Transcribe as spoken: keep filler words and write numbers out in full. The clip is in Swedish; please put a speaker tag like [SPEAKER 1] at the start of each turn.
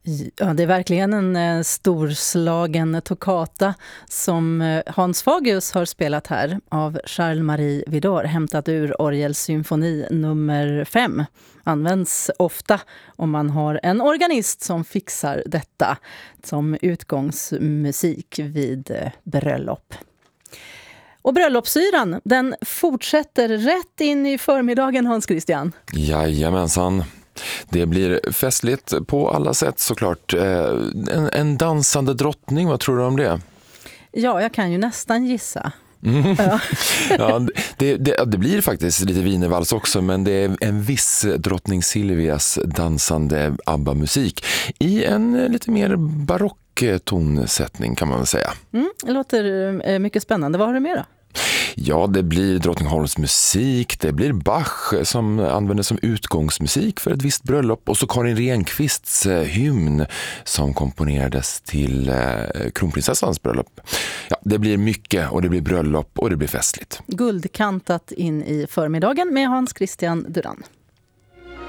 [SPEAKER 1] Ja, det är verkligen en eh, storslagen toccata som eh, Hans Fagius har spelat här av Charles-Marie Widor, hämtat ur orgelsymfoni nummer fem. Används ofta om man har en organist som fixar detta som utgångsmusik vid eh, bröllop. Och bröllopsyran, den fortsätter rätt in i förmiddagen, Hans Christian.
[SPEAKER 2] Jajamensan. Det blir festligt på alla sätt såklart. En, en dansande drottning, vad tror du om det?
[SPEAKER 1] Ja, jag kan ju nästan gissa.
[SPEAKER 2] Mm. Ja. ja, det, det, det blir faktiskt lite wienervals också, men det är en viss drottning Silvias dansande ABBA-musik i en lite mer barock tonsättning kan man väl säga.
[SPEAKER 1] Mm, det låter mycket spännande. Vad har du med då?
[SPEAKER 2] Ja, det blir Drottningholms musik, det blir Bach som användes som utgångsmusik för ett visst bröllop och så Karin Renqvists hymn som komponerades till eh, kronprinsessans bröllop. Ja, det blir mycket och det blir bröllop och det blir festligt.
[SPEAKER 1] Guldkantat in i förmiddagen med Hans Christian Duran.